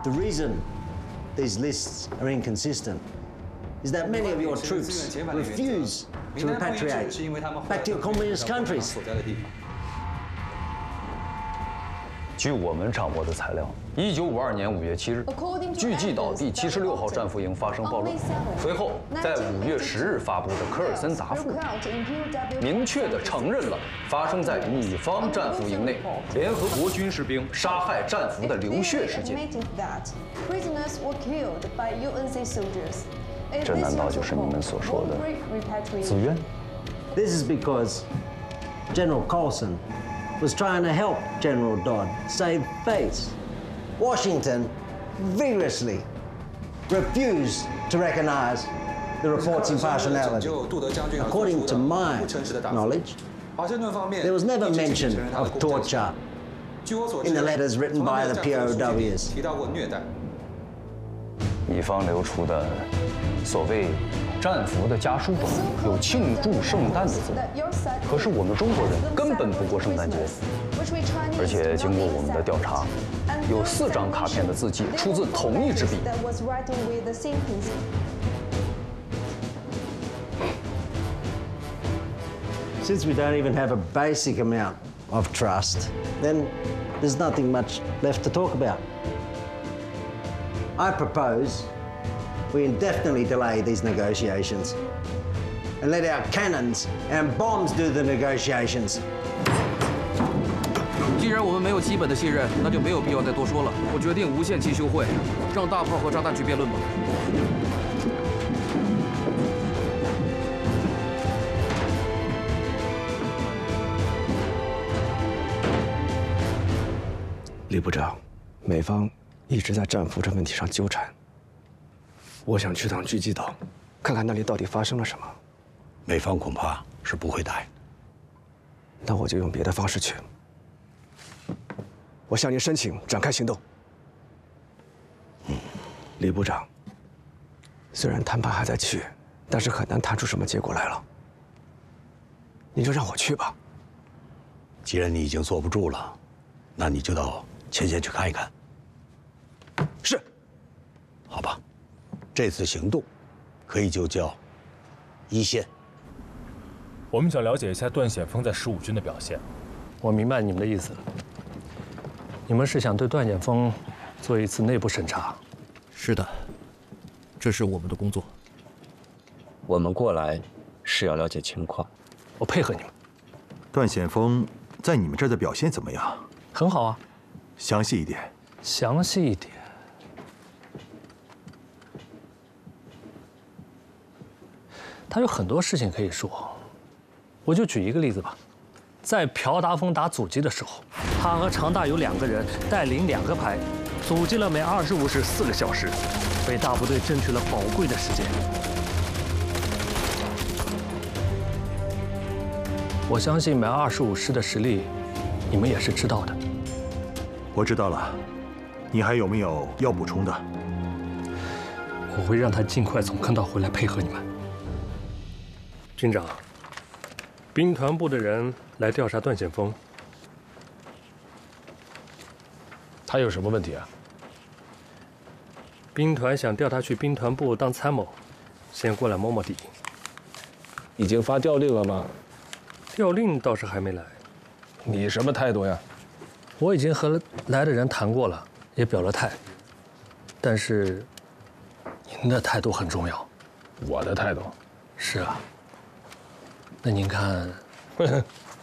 The reason these lists are inconsistent is that many of your troops refuse to repatriate back to your communist countries. 据我们掌握的材料，1952年5月7日，巨济岛第76号战俘营发生暴乱，随后在5月10日发布的科尔森答复，明确地承认了发生在你方战俘营内联合国军士兵杀害战俘的流血事件。这难道就是你们所说的自愿？ This is because General Colson was trying to help General Dodd save face. Washington vigorously refused to recognize the report's impartiality. According to my knowledge, there was never mention of torture in the letters written by the POWs. 你方流出的所谓战俘的家书中有庆祝圣诞的字，可是我们中国人根本不过圣诞节，而且经过我们的调查，有4张卡片的字迹出自同一支笔。 Since we don't even have a basic amount of trust, then there's nothing much left to talk about. I propose we indefinitely delay these negotiations and let our cannons and bombs do the negotiations. 既然我们没有基本的信任，那就没有必要再多说了。我决定无限期休会，让大炮和炸弹去辩论吧。 李部长，美方一直在战俘这问题上纠缠。我想去趟巨济岛，看看那里到底发生了什么。 美方恐怕是不会答应。 那我就用别的方式去。我向您申请展开行动。李部长，虽然谈判还在去，但是很难谈出什么结果来了。您就让我去吧。 既然你已经坐不住了，那你就到前线去看一看。 是。 好吧，这次行动可以就叫一线。 我们想了解一下段显锋在15军的表现。 我明白你们的意思了。你们是想对段显锋做一次内部审查？ 是的，这是我们的工作。 我们过来是要了解情况。 我配合你们。 段显锋在你们这儿的表现怎么样？ 很好啊。 详细一点。 详细一点。他有很多事情可以说，我就举一个例子吧。在朴达峰打阻击的时候，他和常大有2个人带领2个排，阻击了每25时4个小时，为大部队争取了宝贵的时间。我相信每25师的实力，你们也是知道的。 我知道了，你还有没有要补充的？ 我会让他尽快从坑道回来配合你们。军长，兵团部的人来调查段显锋， 他有什么问题啊？ 兵团想调他去兵团部当参谋，先过来摸摸底。 已经发调令了吗？ 调令倒是还没来。 你什么态度呀？ 我已经和来的人谈过了，也表了态。但是，您的态度很重要。 我的态度？ 是啊。那您看，